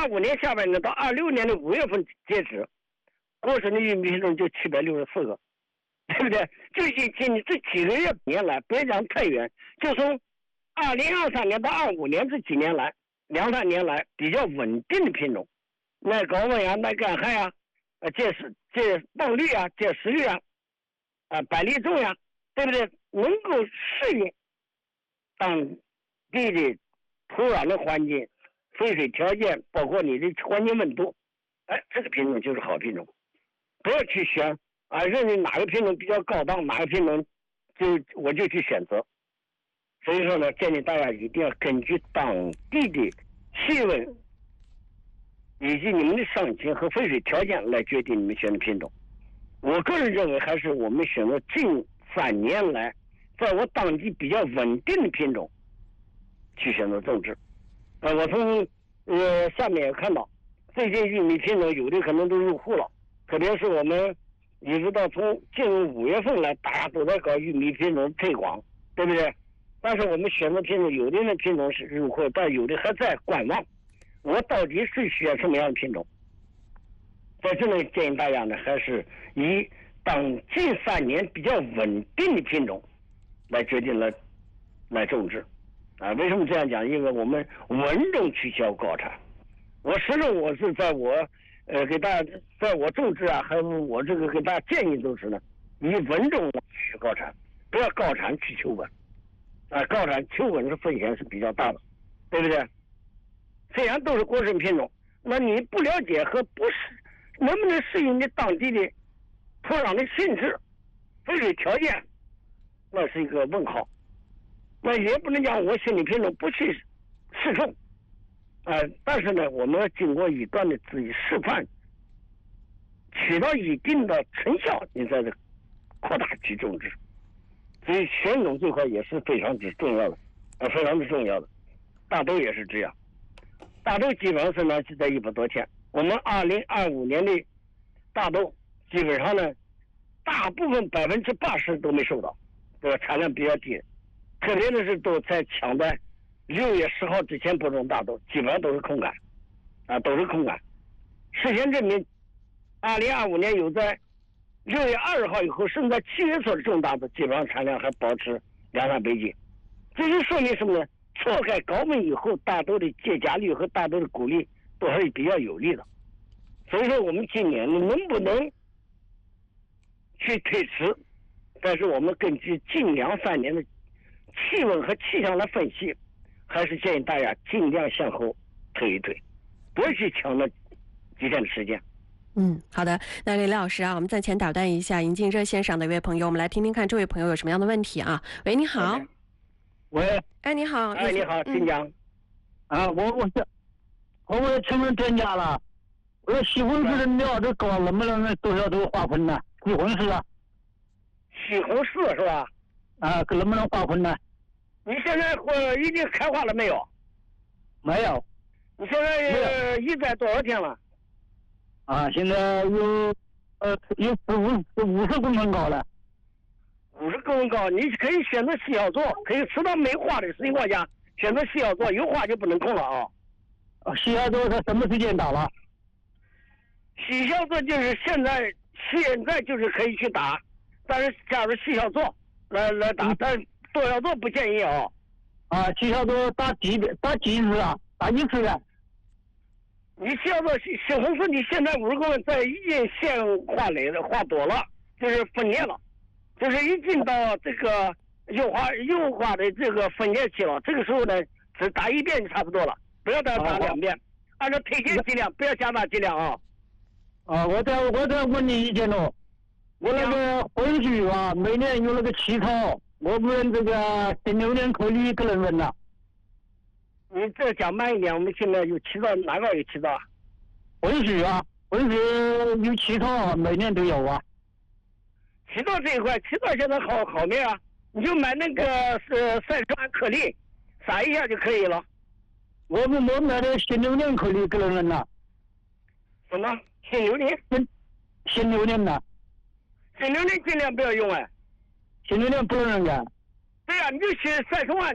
25年下半年到26年的5月份截止，过剩的玉米品种就764个，对不对？就今年这几个月年来，别讲太远，就从2023年到25年这几年来，2-3年来比较稳定的品种，耐高温呀，耐干旱呀，这磅率啊，这实率啊，百粒重呀，对不对？能够适应当地的土壤的环境、肥水条件，包括你的环境温度，这个品种就是好品种。不要去选认为哪个品种比较高档，哪个品种我就去选择。所以说呢，建议大家一定要根据当地的气温以及你们的伤情和肥水条件来决定你们选的品种。我个人认为，还是我们选择近3年来在我当地比较稳定的品种去选择种植。我从下面也看到，最近玉米品种有的可能都入户了，特别是我们一直到从进入5月份来，大家都在搞玉米品种推广，对不对？但是我们选择品种，有的人品种是入户，但有的还在观望。我到底是选什么样的品种？在这里建议大家呢，还是以当近3年比较稳定的品种来决定来种植。为什么这样讲？因为我们稳种取消高产。我始终我是在我给大家，在我种植还有我这个给大家建议都是呢，以稳种取高产，不要高产去求稳。高产求稳是风险是比较大的，对不对？虽然都是果生品种，那你不了解和不是能不能适应你当地的土壤的性质、肥水条件，那是一个问号。那也不能讲我选的品种不去试种，但是呢，我们要经过一段的自己示范，取到一定的成效，你再扩大去种植。所以选种这块也是非常之重要的，非常之重要的。大豆也是这样，大豆基本上是呢就在100多天。我们2025年的大豆基本上呢，大部分80%都没收到，这个产量比较低。特别的是都在抢在6月10号之前播种大豆，基本上都是空杆，都是空杆。事先证明，2025年有在6月20号以后，甚至在7月份种大豆，基本上产量还保持2-3倍斤。这就说明什么呢？错开高温以后，大豆的结荚率和大豆的谷粒都还是比较有利的。所以说，我们今年能不能去推迟？但是我们根据近2-3年的气温和气象来分析，还是建议大家尽量向后推一推，不要去抢那几天的时间。 好的，那李老师我们暂前打断一下，引进热线上的一位朋友，我们来听听看这位朋友有什么样的问题啊？喂，你好。 喂。 你好。 你好，请讲。 我请问专家了，我说西红柿的苗这高能不能多少都化盆呢？西红柿西红柿是吧？ 能不能化盆呢？ 你现在已经开花了没有？ 没有。 你现在移栽多少天了？ 现在有50公分高了。 50公分高，你可以选择细小座，可以吃到没花的情况下选择细小座，有花就不能控了啊。 细小座它什么时间打了？ 细小座就是现在就是可以去打，但是假如细小座来打，但多小座不建议啊。 细小座打几次打一次的。 你细小座西红柿，你现在50公分在已经现花蕾的花多了，就是分裂了，就是已经到这个幼花的这个分裂期了。这个时候呢，只打1遍就差不多了，不要再打2遍。按照推荐剂量，不要加大剂量啊。 我再问你意见喽。我那个混须每年有那个起草，我问这个16年口里个人问了。 你这讲慢一点，我们现在有起草，哪个有起草？ 混须有起草，每年都有啊。 起草这一块，起草现在好没啊？你就买那个晒霜颗粒，撒一下就可以了。 我买的新榴莲颗粒个人问了。 什么？新榴莲？ 新榴莲呢？ 新榴莲尽量不要用新榴莲不能用的。 对呀，你就去晒霜